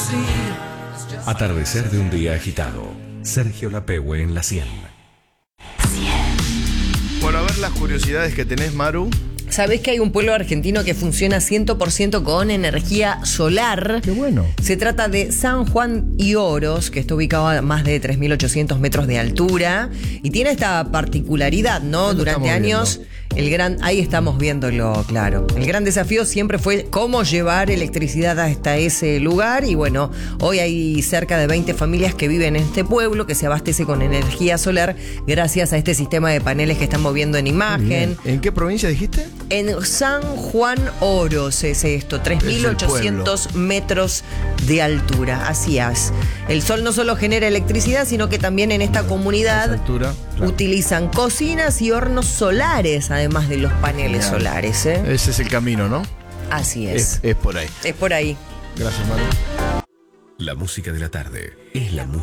Atardecer de un día agitado. Sergio Lapehue en la 100. Bueno, a ver las curiosidades que tenés, Maru. ¿Sabés que hay un pueblo argentino que funciona 100% con energía solar? Qué bueno. Se trata de San Juan y Oros, que está ubicado a más de 3.800 metros de altura y tiene esta particularidad, ¿no? Durante años, ahí estamos viéndolo, claro. El gran desafío siempre fue cómo llevar electricidad hasta ese lugar y bueno, hoy hay cerca de 20 familias que viven en este pueblo que se abastece con energía solar gracias a este sistema de paneles que estamos viendo en imagen. ¿En qué provincia dijiste? En San Juan Oros es esto, 3.800 metros de altura, así es. El sol no solo genera electricidad, sino que también en esta comunidad altura, claro, utilizan cocinas y hornos solares, además de los paneles solares. Ese es el camino, ¿no? Así es. Es por ahí. Es por ahí. Gracias, Maru. La música de la tarde es la música.